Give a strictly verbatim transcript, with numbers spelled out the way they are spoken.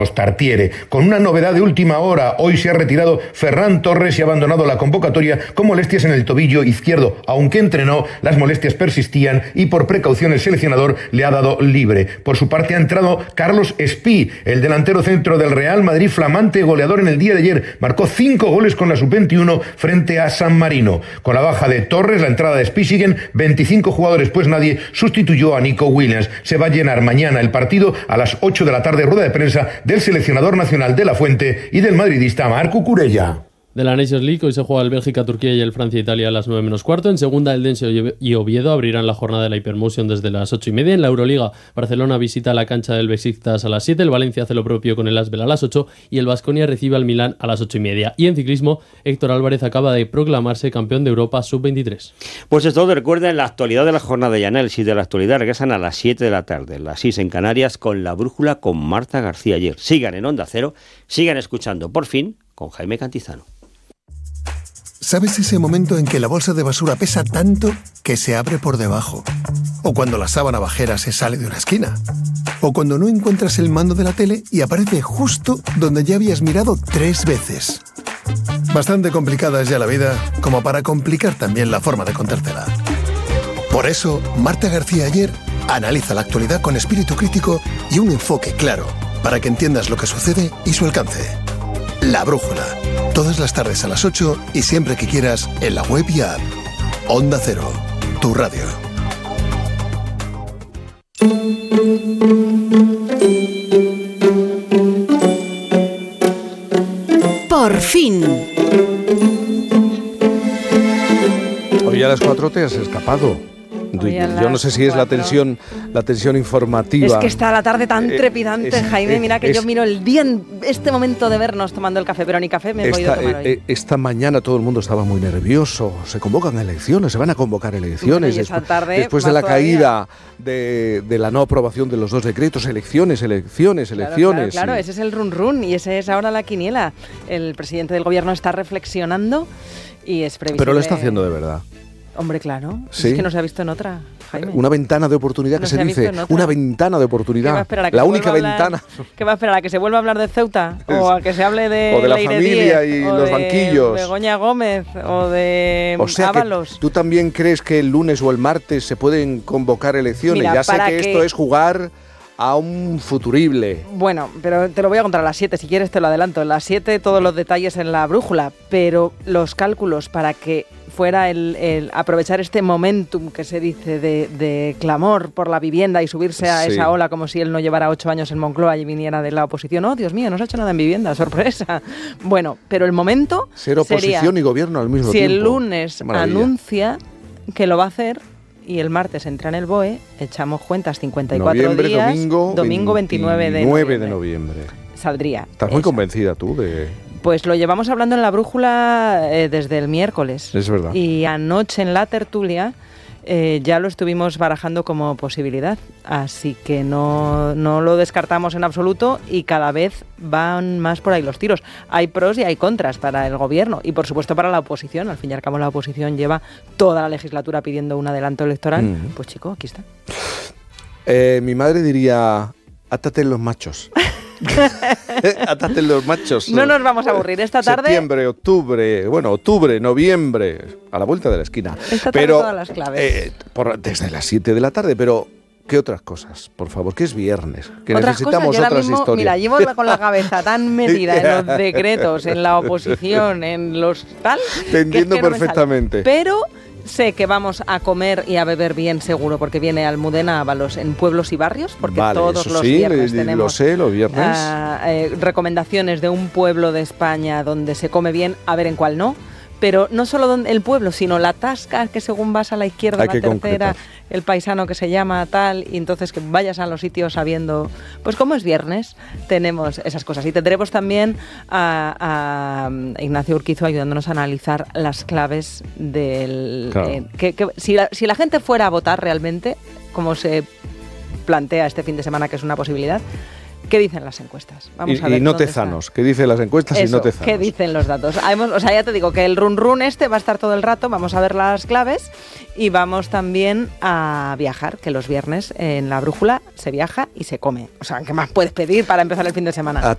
Tartiere. Con una novedad de última hora, hoy se ha retirado Ferran Torres y ha abandonado la convocatoria con molestias en el tobillo izquierdo. Aunque entrenó, las molestias persistían y por precaución el seleccionador le ha dado libre. Por su parte ha entrado Carlos Espí, el delantero centro del Real Madrid, flamante goleador en el día de ayer. Marcó cinco goles con la sub veintiuno frente a San Marino. Con la baja de Torres, la entrada de Espí, siguen veinticinco jugadores, pues nadie sustituyó a Nico Williams. Se va a llenar mañana el partido a las ocho de la tarde, rueda de prensa del seleccionador nacional de la Fuente y del madridista Marc Cucurella. De la Nations League hoy se juega el Bélgica-Turquía y el Francia-Italia a las nueve menos cuarto. En segunda, el Dense y Oviedo abrirán la jornada de la Hypermotion desde las ocho y media. En la Euroliga, Barcelona visita la cancha del Besiktas a las siete, el Valencia hace lo propio con el Asvel a las ocho y el Baskonia recibe al Milán a las ocho y media. Y en ciclismo, Héctor Álvarez acaba de proclamarse campeón de Europa sub veintitrés. Pues es todo. Recuerden la actualidad de la jornada y análisis de la actualidad regresan a las siete de la tarde, las seis en Canarias, con La Brújula con Marta García Ayer. Sigan en Onda Cero, sigan escuchando Por Fin con Jaime Cantizano. ¿Sabes ese momento en que la bolsa de basura pesa tanto que se abre por debajo? ¿O cuando la sábana bajera se sale de una esquina? ¿O cuando no encuentras el mando de la tele y aparece justo donde ya habías mirado tres veces? Bastante complicada es ya la vida como para complicar también la forma de contártela. Por eso, Marta García Ayer analiza la actualidad con espíritu crítico y un enfoque claro para que entiendas lo que sucede y su alcance. La Brújula. Todas las tardes a las ocho y siempre que quieras en la web y app. Onda Cero, tu radio. Por fin. Hoy a las cuatro te has escapado. Yo no sé si es la tensión, la tensión informativa. Es que está la tarde tan trepidante, eh, es, Jaime. Mira que es, yo miro el día en este momento de vernos tomando el café, pero ni café me he esta, podido tomar hoy. Eh, esta mañana todo el mundo estaba muy nervioso. Se convocan elecciones, se van a convocar elecciones. Bueno, después tarde, después de la todavía. caída de, de la no aprobación de los dos decretos, elecciones, elecciones, claro, elecciones. Claro, claro, y... ese es el run run y ese es ahora la quiniela. El presidente del gobierno está reflexionando y es previsible. Pero lo está haciendo de verdad. Hombre, claro. ¿Sí? Es que no se ha visto en otra, Jaime. Una ventana de oportunidad no que se, se dice. Una ventana de oportunidad. La única hablar, ventana. ¿Qué va a esperar? ¿A que se vuelva a hablar de Ceuta? ¿O a que se hable de o de la Leire familia Díez, y o los de banquillos? Begoña Gómez o de o sea Ábalos. ¿Tú también crees que el lunes o el martes se pueden convocar elecciones? Mira, ya sé que, que esto es jugar a un futurible. Bueno, pero te lo voy a contar a las siete, si quieres te lo adelanto. A las siete todos los detalles en la brújula, pero los cálculos para que fuera el, el aprovechar este momentum que se dice de, de clamor por la vivienda y subirse a sí. esa ola como si él no llevara ocho años en Moncloa y viniera de la oposición. Oh, Dios mío, no se ha hecho nada en vivienda, sorpresa. Bueno, pero el momento ser oposición sería, y gobierno al mismo si tiempo. Si el lunes anuncia que lo va a hacer y el martes entra en el B O E, echamos cuentas cincuenta y cuatro noviembre, días, domingo, domingo veintinueve de noviembre. de noviembre. Saldría. ¿Estás eso. muy convencida tú de...? Pues lo llevamos hablando en la brújula eh, desde el miércoles. Es verdad. Y anoche en la tertulia eh, ya lo estuvimos barajando como posibilidad. Así que no, no lo descartamos en absoluto y cada vez van más por ahí los tiros. Hay pros y hay contras para el gobierno y por supuesto para la oposición. Al fin y al cabo la oposición lleva toda la legislatura pidiendo un adelanto electoral. Mm. Pues chico, aquí está. Eh, mi madre diría, átate en los machos. Atate los machos. No nos vamos a aburrir esta tarde. Septiembre, octubre, bueno, octubre, noviembre, a la vuelta de la esquina. Esta tarde pero todas las claves. Eh, por, desde las siete de la tarde, pero ¿qué otras cosas? Por favor, que es viernes, que ¿Otras necesitamos cosas? Yo otras mismo, historias. Mira, llevo con la cabeza tan metida en los decretos, en la oposición, en los tal. Te entiendo que es que perfectamente. No pero sé que vamos a comer y a beber bien seguro, porque viene Almudena Ábalos en pueblos y barrios, porque vale, todos eso los sí, viernes lo tenemos sé, los viernes. Uh, eh, recomendaciones de un pueblo de España donde se come bien, a ver en cuál no. Pero no solo donde el pueblo, sino la tasca, que según vas a la izquierda, Hay la que tercera, concretar. El paisano que se llama tal, y entonces que vayas a los sitios sabiendo, pues como es viernes, tenemos esas cosas. Y tendremos también a, a Ignacio Urquizo ayudándonos a analizar las claves del... Claro. Eh, que, que, si, la, si la gente fuera a votar realmente, como se plantea este fin de semana, que es una posibilidad, ¿qué dicen las encuestas? Vamos y, a ver y no tezanos, ¿qué dicen las encuestas Eso, y no tezanos? ¿qué dicen los datos? Hemos, o sea, ya te digo que el run run este va a estar todo el rato, vamos a ver las claves y vamos también a viajar, que los viernes en la brújula se viaja y se come. O sea, ¿qué más puedes pedir para empezar el fin de semana? A